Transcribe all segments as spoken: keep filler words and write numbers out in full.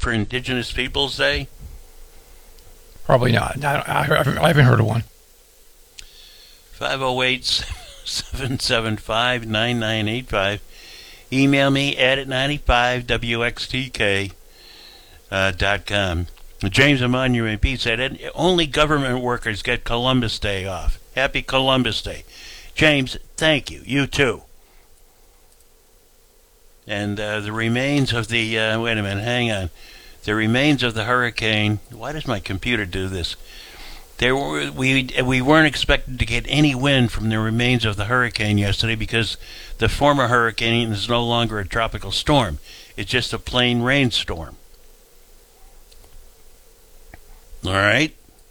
for Indigenous Peoples Day? Probably not. I, I, I haven't heard of one. five oh eight, seven seven five, nine nine eight five. Email me at it ninety-five W X T K uh, dot com. James of Monument P said, only government workers get Columbus Day off. Happy Columbus Day. James, thank you. You too. And uh, the remains of the, uh, wait a minute, hang on. The remains of the hurricane, why does my computer do this? There were, we, we weren't expected to get any wind from the remains of the hurricane yesterday because the former hurricane is no longer a tropical storm. It's just a plain rainstorm. All right?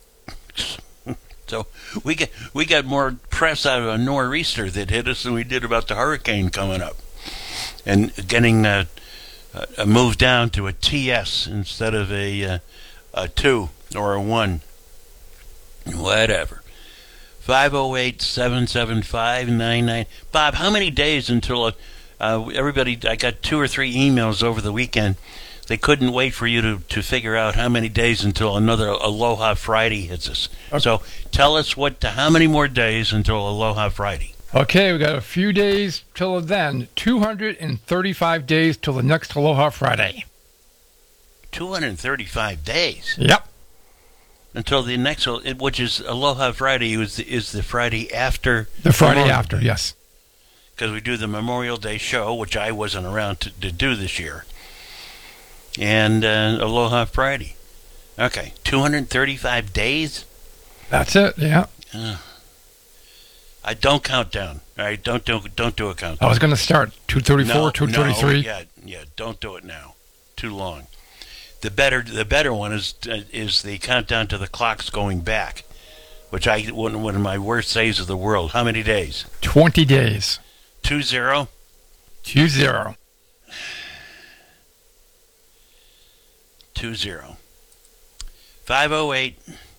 So we get we got more press out of a nor'easter that hit us than we did about the hurricane coming up. And getting uh, uh, moved down to a T S instead of a, uh, a two or a one. Whatever. five oh eight, seven seven five, nine nine. Bob, how many days until uh, everybody, I got two or three emails over the weekend. They couldn't wait for you to, to figure out how many days until another Aloha Friday hits us. Okay. So tell us what, how many more days until Aloha Friday? Okay, we got a few days till then. two hundred thirty-five days till the next Aloha Friday. two hundred thirty-five days? Yep. Until the next, which is Aloha Friday, is the, is the Friday after. The Friday Memorial after, Day. Yes. Because we do the Memorial Day show, which I wasn't around to, to do this year. And uh, Aloha Friday. Okay, two hundred thirty-five days? That's it, yeah. Uh, I don't count down. All right, don't do, don't do a countdown. I was going to start two thirty-four, no, two thirty-three. No, yeah, yeah, don't do it now. Too long. The better the better one is uh, is the countdown to the clocks going back, which I one, one of my worst days of the world. How many days? twenty days. Two zero? Two zero. Two zero. Five oh eight.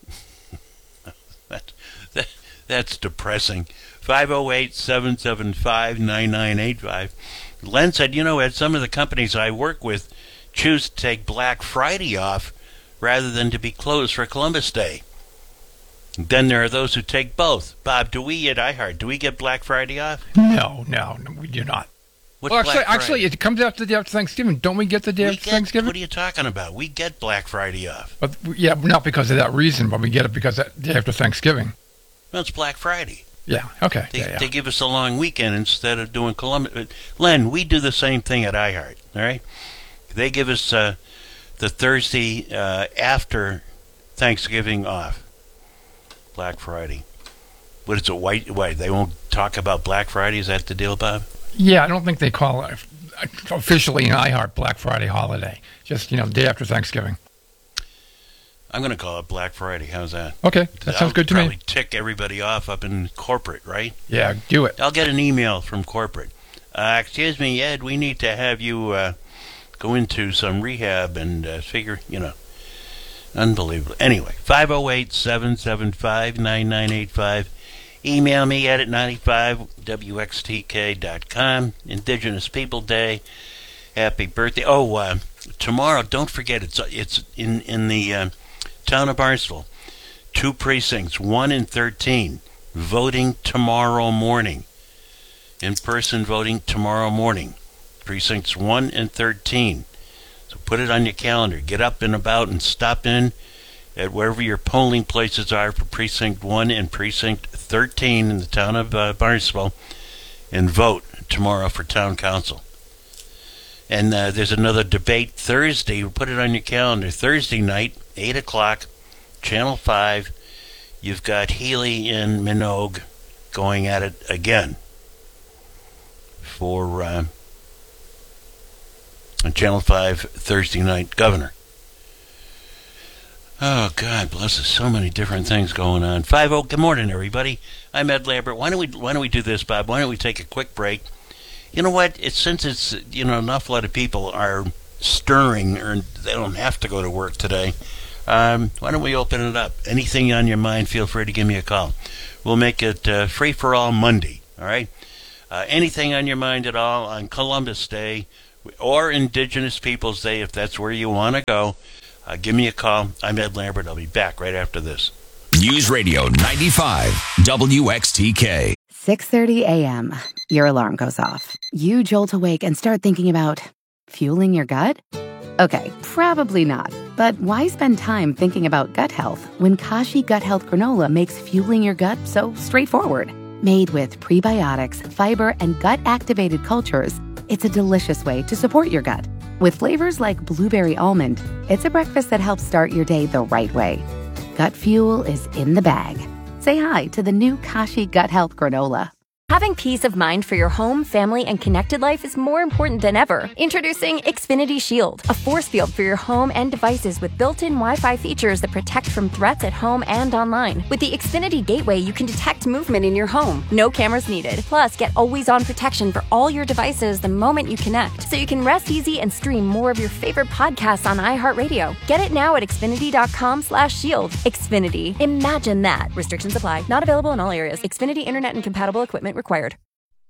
that, that, that's depressing. Five oh eight, seven seven five, nine nine eight five. Len said, you know, at some of the companies I work with choose to take Black Friday off rather than to be closed for Columbus Day. Then there are those who take both. Bob, do we at iHeart, do we get Black Friday off? No, no, no we do not. What's well, actually, Black Friday? actually, it comes after the day after Thanksgiving. Don't we get the day we after get, Thanksgiving? What are you talking about? We get Black Friday off. But, yeah, not because of that reason, but we get it because of the day after Thanksgiving. Well, it's Black Friday. Yeah, okay. They, yeah, yeah. they give us a long weekend instead of doing Columbus. Len, we do the same thing at iHeart, all right? They give us uh, the Thursday uh, after Thanksgiving off. Black Friday. What is it, white? White? They won't talk about Black Friday? Is that the deal, Bob? Yeah, I don't think they call it officially an iHeart Black Friday holiday. Just, you know, the day after Thanksgiving. I'm going to call it Black Friday. How's that? Okay, that sounds I'll good to probably me. tick everybody off up in corporate, right? Yeah, do it. I'll get an email from corporate. Uh, excuse me, Ed, we need to have you uh, go into some rehab and uh, figure, you know, unbelievable. Anyway, five oh eight, seven seven five, nine nine eight five. Email me at it ninety-five W X T K dot com. Indigenous People Day. Happy birthday. Oh, uh, tomorrow, don't forget, it's it's in, in the uh, town of Barnstable. Two precincts, one and thirteen. Voting tomorrow morning. In-person voting tomorrow morning. Precincts one and thirteen. So put it on your calendar. Get up and about and stop in at wherever your polling places are for Precinct one and Precinct thirteen in the town of uh, Barnstable, and vote tomorrow for Town Council. And uh, there's another debate Thursday. Put it on your calendar. Thursday night, eight o'clock, Channel five. You've got Healy and Minogue going at it again for uh, Channel five Thursday night governor. Oh, God bless us. So many different things going on. five oh, good morning, everybody. I'm Ed Lambert. Why don't we why don't we do this, Bob? Why don't we take a quick break? You know what? It's since it's, you know, an awful lot of people are stirring or they don't have to go to work today. Um, why don't we open it up? Anything on your mind, feel free to give me a call. We'll make it uh, free for all Monday, all right? Uh, anything on your mind at all on Columbus Day, or Indigenous Peoples Day, if that's where you want to go. Uh, give me a call. I'm Ed Lambert. I'll be back right after this. News Radio ninety-five W X T K. six thirty a.m. Your alarm goes off. You jolt awake and start thinking about fueling your gut? Okay, probably not. But why spend time thinking about gut health when Kashi Gut Health Granola makes fueling your gut so straightforward? Made with prebiotics, fiber, and gut-activated cultures, it's a delicious way to support your gut. With flavors like blueberry almond, it's a breakfast that helps start your day the right way. Gut fuel is in the bag. Say hi to the new Kashi Gut Health Granola. Having peace of mind for your home, family, and connected life is more important than ever. Introducing Xfinity Shield, a force field for your home and devices with built-in Wi-Fi features that protect from threats at home and online. With the Xfinity Gateway, you can detect movement in your home. No cameras needed. Plus, get always-on protection for all your devices the moment you connect, so you can rest easy and stream more of your favorite podcasts on iHeartRadio. Get it now at Xfinity.com slash shield. Xfinity. Imagine that. Restrictions apply. Not available in all areas. Xfinity Internet and compatible equipment required.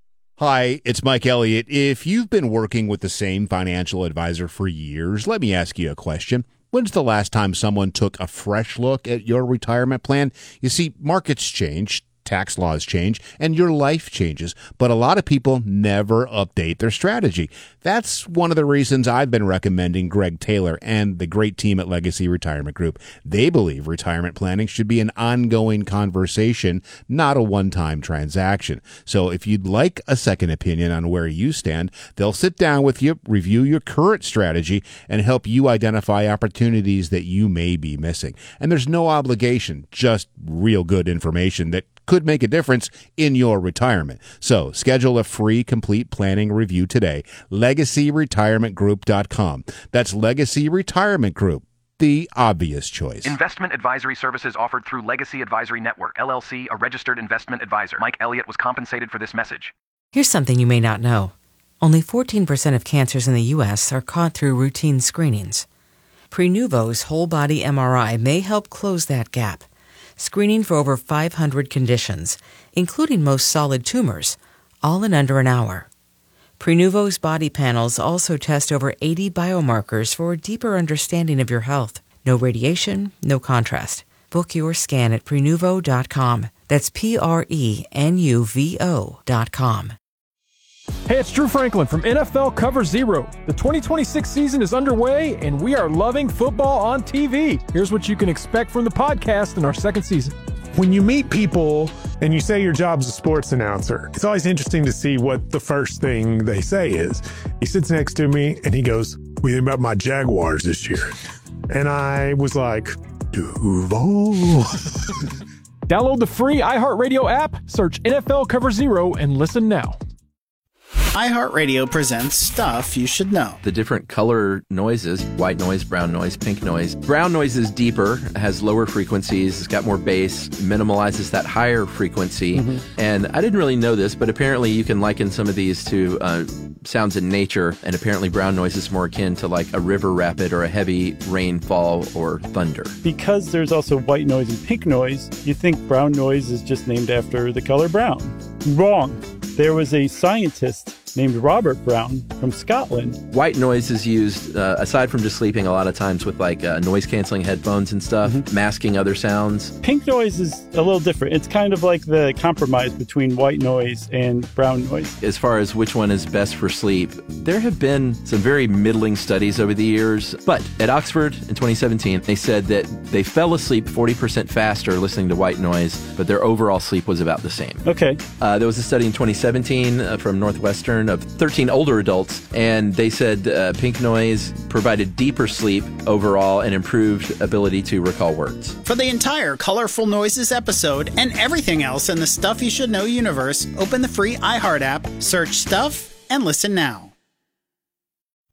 Hi, it's Mike Elliott. If you've been working with the same financial advisor for years, let me ask you a question. When's the last time someone took a fresh look at your retirement plan? You see, markets change, tax laws change, and your life changes, but a lot of people never update their strategy. That's one of the reasons I've been recommending Greg Taylor and the great team at Legacy Retirement Group. They believe retirement planning should be an ongoing conversation, not a one-time transaction. So if you'd like a second opinion on where you stand, they'll sit down with you, review your current strategy, and help you identify opportunities that you may be missing. And there's no obligation, just real good information that could make a difference in your retirement. So schedule a free complete planning review today. legacy retirement group dot com. That's Legacy Retirement Group, the obvious choice. Investment advisory services offered through Legacy Advisory Network, L L C, a registered investment advisor. Mike Elliott was compensated for this message. Here's something you may not know. Only fourteen percent of cancers in the U S are caught through routine screenings. Prenuvo's whole body M R I may help close that gap. Screening for over five hundred conditions, including most solid tumors, all in under an hour. Prenuvo's body panels also test over eighty biomarkers for a deeper understanding of your health. No radiation, no contrast. Book your scan at Prenuvo dot com. That's P R E N U V O dot com. Hey, it's Drew Franklin from N F L Cover Zero. The twenty twenty-six season is underway, and we are loving football on T V. Here's what you can expect from the podcast in our second season. When you meet people and you say your job's a sports announcer, it's always interesting to see what the first thing they say is. He sits next to me, and he goes, "What do you think about my Jaguars this year?" And I was like, Duval. Download the free iHeartRadio app, search N F L Cover Zero, and listen now. iHeartRadio presents Stuff You Should Know. The different color noises, white noise, brown noise, pink noise. Brown noise is deeper, has lower frequencies, it's got more bass, minimalizes that higher frequency. Mm-hmm. And I didn't really know this, but apparently you can liken some of these to uh, sounds in nature, and apparently brown noise is more akin to like a river rapid or a heavy rainfall or thunder. Because there's also white noise and pink noise, you think brown noise is just named after the color brown. Wrong. There was a scientist named Robert Brown from Scotland. White noise is used, uh, aside from just sleeping, a lot of times with like uh, noise-canceling headphones and stuff, mm-hmm. masking other sounds. Pink noise is a little different. It's kind of like the compromise between white noise and brown noise. As far as which one is best for sleep, there have been some very middling studies over the years. But at Oxford in twenty seventeen, they said that they fell asleep forty percent faster listening to white noise, but their overall sleep was about the same. Okay. Uh, there was a study in twenty seventeen uh, from Northwestern of thirteen older adults, and they said uh, pink noise provided deeper sleep overall and improved ability to recall words. For the entire Colorful Noises episode and everything else in the Stuff You Should Know universe, open the free iHeart app, search Stuff, and listen now.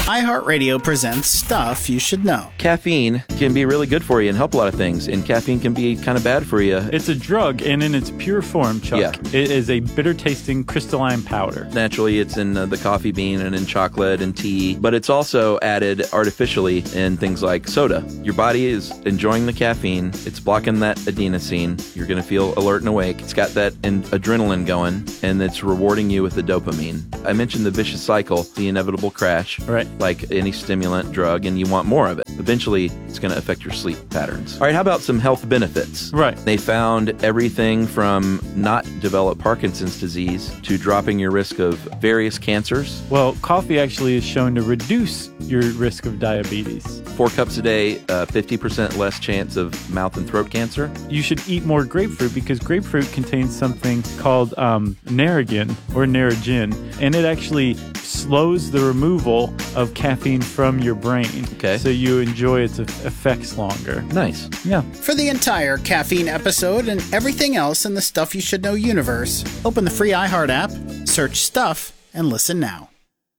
iHeartRadio presents Stuff You Should Know. Caffeine can be really good for you and help a lot of things, and caffeine can be kind of bad for you. It's a drug, and in its pure form, Chuck, Yeah. it is a bitter-tasting crystalline powder. Naturally, it's in uh, the coffee bean and in chocolate and tea, but it's also added artificially in things like soda. Your body is enjoying the caffeine. It's blocking that adenosine. You're going to feel alert and awake. It's got that in- adrenaline going, and it's rewarding you with the dopamine. I mentioned the vicious cycle, the inevitable crash, right? Like any stimulant drug, and you want more of it. Eventually, it's going to affect your sleep patterns. All right, how about some health benefits? Right. They found everything from not develop Parkinson's disease to dropping your risk of various cancers. Well, coffee actually is shown to reduce your risk of diabetes. Four cups a day, uh, fifty percent less chance of mouth and throat cancer. You should eat more grapefruit because grapefruit contains something called um, Narragin or Narragin, and it actually slows the removal of caffeine from your brain. Okay. So you enjoy its effects longer. Nice. Yeah. For the entire caffeine episode and everything else in the Stuff You Should Know universe, open the free iHeart app, search Stuff, and listen now.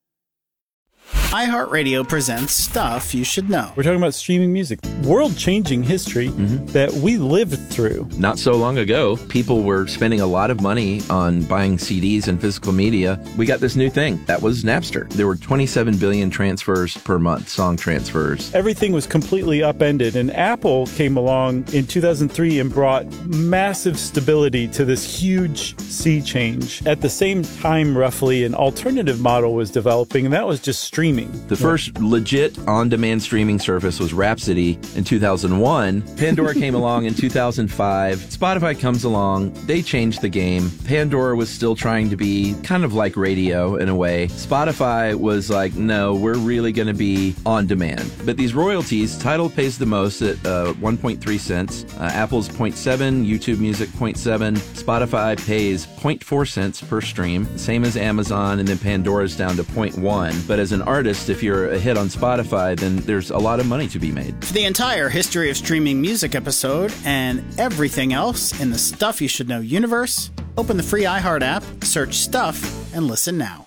iHeartRadio presents Stuff You Should Know. We're talking about streaming music, world-changing history Mm-hmm. that we lived through. Not so long ago, people were spending a lot of money on buying C Ds and physical media. We got this new thing. That was Napster. There were twenty-seven billion transfers per month, song transfers. Everything was completely upended, and Apple came along in two thousand three and brought massive stability to this huge sea change. At the same time, roughly, an alternative model was developing, and that was just streaming. The first legit on-demand streaming service was Rhapsody in two thousand one. Pandora came along in two thousand five. Spotify comes along. They changed the game. Pandora was still trying to be kind of like radio in a way. Spotify was like, no, we're really going to be on demand. But these royalties, Tidal pays the most at uh, one point three cents. Uh, Apple's zero point seven, YouTube Music zero point seven. Spotify pays zero point four cents per stream, same as Amazon, and then Pandora's down to zero point one. But as an artist, if you're a hit on Spotify, then there's a lot of money to be made. For the entire history of streaming music episode and everything else in the Stuff You Should Know universe, open the free iHeart app, search Stuff, and listen now.